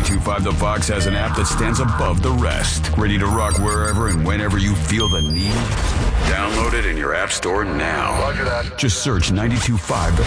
92.5 The Fox has an app that stands above the rest. Ready to rock wherever and whenever you feel the need? Download it in your app store now. Roger that. Just search 92.5 The